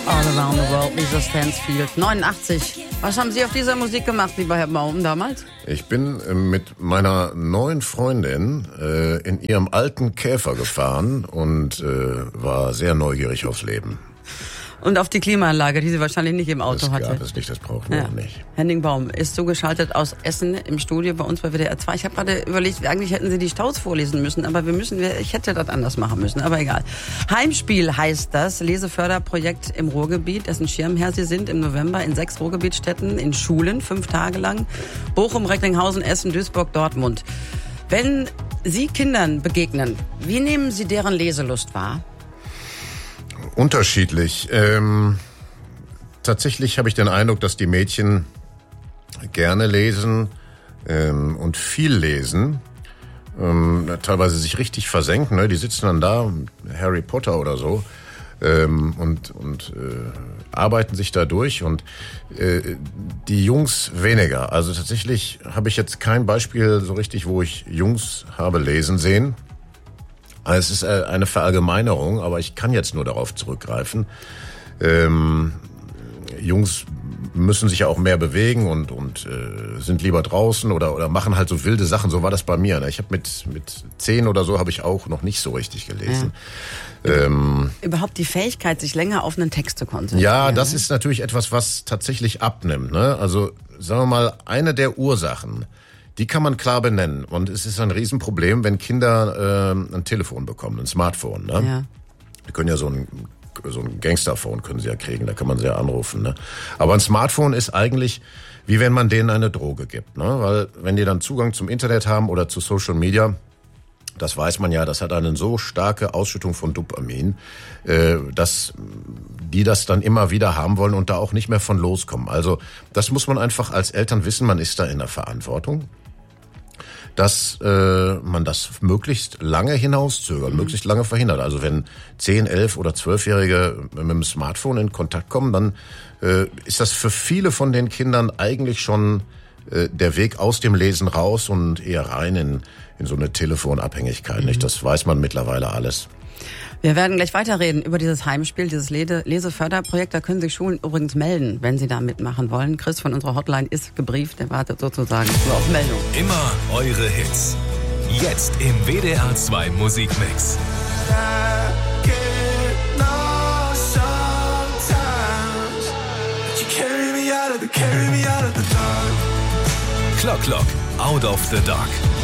All Around the World, Lisa Stansfield, 89. Was haben Sie auf dieser Musik gemacht, lieber Herr Baum, damals? Ich bin mit meiner neuen Freundin in ihrem alten Käfer gefahren und war sehr neugierig aufs Leben. Und auf die Klimaanlage, die sie wahrscheinlich nicht im Auto hatte. Das gab es nicht, das brauchen wir auch nicht. Henning Baum ist zugeschaltet aus Essen im Studio bei uns bei WDR 2. Ich habe gerade überlegt, eigentlich hätten Sie die Staus vorlesen müssen, aber ich hätte das anders machen müssen, aber egal. Heimspiel heißt das Leseförderprojekt im Ruhrgebiet, dessen Schirmherr Sie sind im November in 6 Ruhrgebietsstädten, in Schulen, 5 Tage lang. Bochum, Recklinghausen, Essen, Duisburg, Dortmund. Wenn Sie Kindern begegnen, wie nehmen Sie deren Leselust wahr? Unterschiedlich. Tatsächlich habe ich den Eindruck, dass die Mädchen gerne lesen und viel lesen. Teilweise sich richtig versenken. Ne? Die sitzen dann da, Harry Potter oder so, und arbeiten sich da durch. Und die Jungs weniger. Also tatsächlich habe ich jetzt kein Beispiel so richtig, wo ich Jungs habe lesen sehen. Es ist eine Verallgemeinerung, aber ich kann jetzt nur darauf zurückgreifen. Jungs müssen sich ja auch mehr bewegen und sind lieber draußen oder machen halt so wilde Sachen. So war das bei mir. Ne? Ich habe mit 10 oder so habe ich auch noch nicht so richtig gelesen. Ja. Überhaupt die Fähigkeit, sich länger auf einen Text zu konzentrieren. Ja, das ist natürlich etwas, was tatsächlich abnimmt. Ne? Also sagen wir mal, eine der Ursachen, die kann man klar benennen. Und es ist ein Riesenproblem, wenn Kinder ein Telefon bekommen, ein Smartphone. Ne? Ja. Die können ja so ein Gangsterphone können sie ja kriegen, da kann man sie ja anrufen. Ne? Aber ein Smartphone ist eigentlich, wie wenn man denen eine Droge gibt. Ne? Weil wenn die dann Zugang zum Internet haben oder zu Social Media, das weiß man ja, das hat eine so starke Ausschüttung von Dopamin, dass die das dann immer wieder haben wollen und da auch nicht mehr von loskommen. Also das muss man einfach als Eltern wissen, man ist da in der Verantwortung, dass man das möglichst lange hinauszögert, möglichst lange verhindert. Also wenn 10, 11 oder 12-Jährige mit dem Smartphone in Kontakt kommen, dann ist das für viele von den Kindern eigentlich schon der Weg aus dem Lesen raus und eher rein in so eine Telefonabhängigkeit. Nicht? Das weiß man mittlerweile alles. Wir werden gleich weiterreden über dieses Heimspiel, dieses Leseförderprojekt. Da können sich Schulen übrigens melden, wenn sie da mitmachen wollen. Chris von unserer Hotline ist gebrieft, der wartet sozusagen nur auf Meldung. Immer eure Hits. Jetzt im WDR 2 Musikmix. Clock, Out of the Dark.